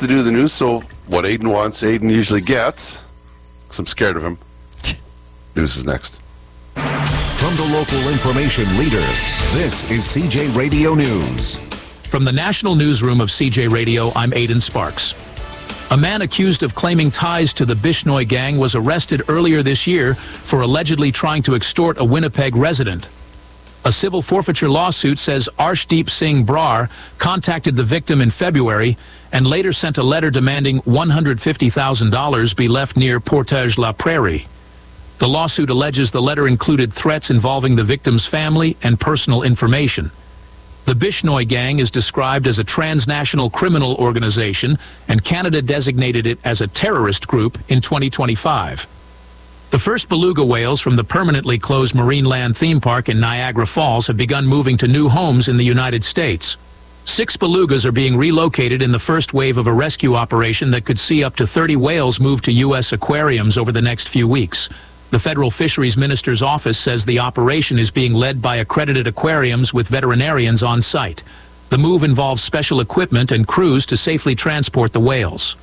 to do the news, so what Aiden wants, Aiden usually gets. Because I'm scared of him. News is next. From the local information leader, this is CJ Radio News. From the national newsroom of CJ Radio, I'm Aiden Sparks. A man accused of claiming ties to the Bishnoi gang was arrested earlier this year for allegedly trying to extort a Winnipeg resident. A civil forfeiture lawsuit says Arshdeep Singh Brar contacted the victim in February and later sent a letter demanding $150,000 be left near Portage la Prairie. The lawsuit alleges the letter included threats involving the victim's family and personal information. The Bishnoi gang is described as a transnational criminal organization, and Canada designated it as a terrorist group in 2025. The first beluga whales from the permanently closed Marineland theme park in Niagara Falls have begun moving to new homes in the United States. 6 belugas are being relocated in the first wave of a rescue operation that could see up to 30 whales move to U.S. aquariums over the next few weeks. The Federal Fisheries Minister's office says the operation is being led by accredited aquariums with veterinarians on site. The move involves special equipment and crews to safely transport the whales.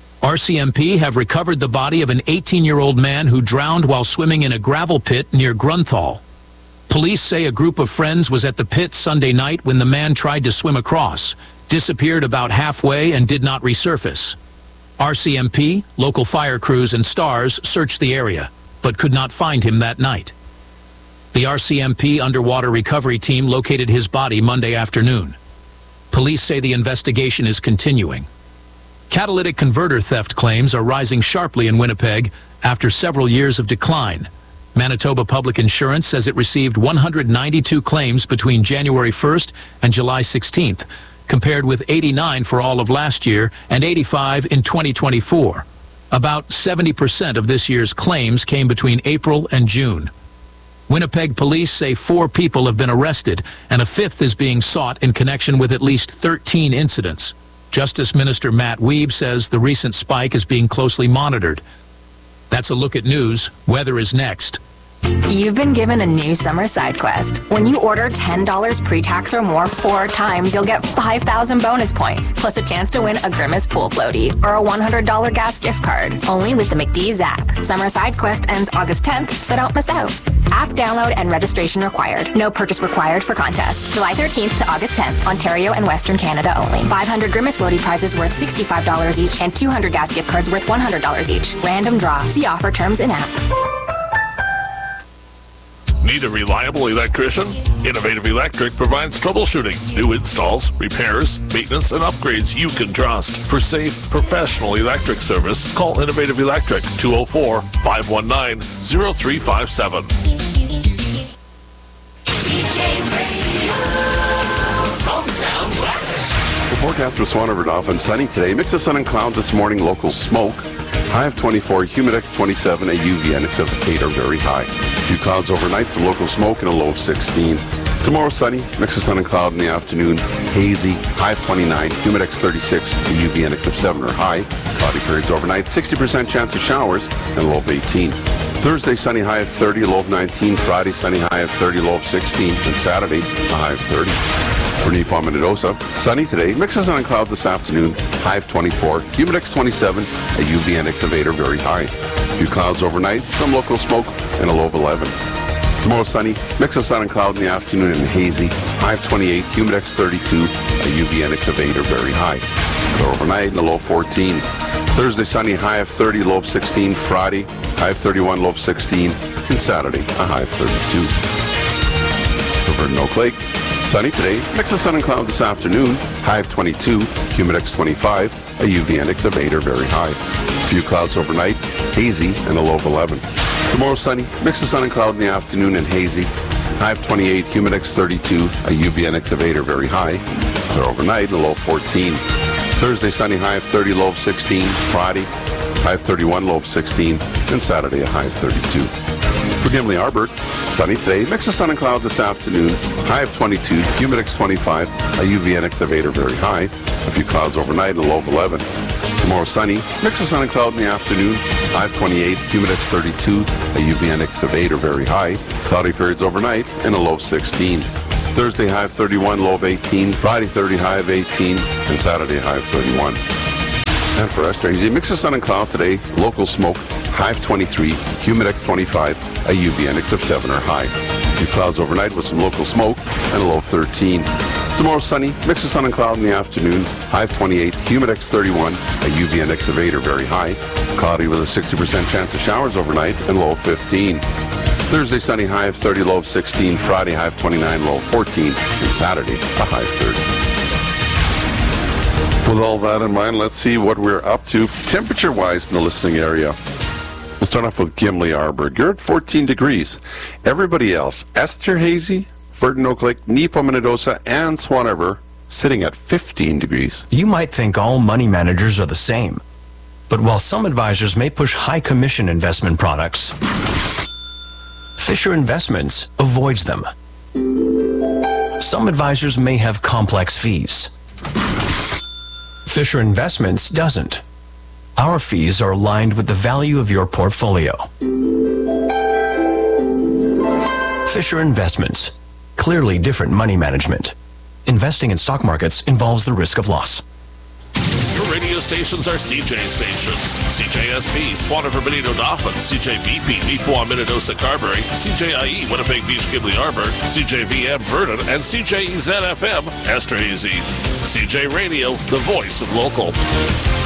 RCMP have recovered the body of an 18-year-old man who drowned while swimming in a gravel pit near Grunthal. Police say a group of friends was at the pit Sunday night when the man tried to swim across, disappeared about halfway, and did not resurface. RCMP, local fire crews, and STARS searched the area, but could not find him that night. The RCMP underwater recovery team located his body Monday afternoon. Police say the investigation is continuing. Catalytic converter theft claims are rising sharply in Winnipeg after several years of decline. Manitoba Public Insurance says it received 192 claims between January 1st and July 16th, compared with 89 for all of last year and 85 in 2024. About 70% of this year's claims came between April and June. Winnipeg police say 4 people have been arrested and a 5th is being sought in connection with at least 13 incidents. Justice Minister Matt Wiebe says the recent spike is being closely monitored. That's a look at news. Weather is next. You've been given a new summer side quest. When you order $10 pre-tax or more 4 times, you'll get 5,000 bonus points, plus a chance to win a Grimace pool floaty or a $100 gas gift card. Only with the McDee's app. Summer side quest ends August 10th, so don't miss out. App download and registration required. No purchase required for contest. July 13th to August 10th, Ontario and Western Canada only. 500 Grimace floaty prizes worth $65 each and 200 gas gift cards worth $100 each. Random draw. See offer terms in app. Need a reliable electrician? Innovative Electric provides troubleshooting, new installs, repairs, maintenance, and upgrades you can trust. For safe, professional electric service, call Innovative Electric 204-519-0357. The forecast for Swan River Dolphin, sunny today. Mix of sun and cloud this morning, local smoke. High of 24, humidex 27, a UV index of 8 are very high. A few clouds overnight, some local smoke, and a low of 16. Tomorrow sunny, mix of sun and cloud in the afternoon, hazy, high of 29, humidex 36, a UV index of 7 are high. Cloudy periods overnight, 60% chance of showers, and a low of 18. Thursday, sunny, high of 30, low of 19. Friday, sunny, high of 30, low of 16. And Saturday, a high of 30. For Nippon Minnedosa, sunny today, mix of sun and cloud this afternoon, high of 24, humidex 27, a UV index of 8 are very high. A few clouds overnight, some local smoke, and a low of 11. Tomorrow sunny, mix of sun and cloud in the afternoon and hazy, high of 28, humidex 32, a UV index of 8 are very high. For overnight and a low of 14. Thursday sunny, high of 30, low of 16. Friday, high of 31, low of 16. And Saturday, a high of 32. For Verdun Oak Lake, sunny today, mix of sun and cloud this afternoon, high of 22, humidex 25, a UV index of 8 are very high. A few clouds overnight, hazy, and a low of 11. Tomorrow sunny, mix of sun and cloud in the afternoon and hazy, high of 28, humidex 32, a UV index of 8 are very high. For overnight, a low of 14. Thursday sunny, high of 30, low of 16. Friday, high of 31, low of 16. And Saturday, a high of 32. For Gimli Arbor, sunny today, mix of sun and cloud this afternoon, high of 22, humidex 25, a UV index of 8 are very high. A few clouds overnight and a low of 11. Tomorrow sunny, mix of sun and cloud in the afternoon, high of 28, humidex 32, a UV index of 8 are very high. Cloudy periods overnight and a low of 16. Thursday, high of 31, low of 18. Friday, 30, high of 18. And Saturday, high of 31. And for Esther Hazy, mix of sun and cloud today, local smoke, high of 23, humidex 25, a UV index of 7 or high. A few clouds overnight with some local smoke and a low of 13. Tomorrow sunny, mix of sun and cloud in the afternoon, high of 28, humidex 31, a UV index of 8 or very high. Cloudy with a 60% chance of showers overnight and low of 15. Thursday sunny, high of 30, low of 16. Friday high of 29, low of 14. And Saturday a high of 30. With all that in mind, let's see what we're up to temperature-wise in the listening area. We'll start off with Gimli Arbor. You're at 14 degrees. Everybody else, Esther Hazy, Verdun Oak Lake, Nepo Minnedosa, and Swan River, sitting at 15 degrees. You might think all money managers are the same. But while some advisors may push high commission investment products, Fisher Investments avoids them. Some advisors may have complex fees. Fisher Investments doesn't. Our fees are aligned with the value of your portfolio. Fisher Investments. Clearly different money management. Investing in stock markets involves the risk of loss. Your radio stations are CJ stations. CJSP, Swan River, Benito, Dauphin, CJBP, Neepawa, Minnedosa, Carberry, CJIE, Winnipeg Beach, Gimli Arbor, CJVM, Verdun, and CJEZ-FM, Esther Hazy. CJ Radio, the voice of local.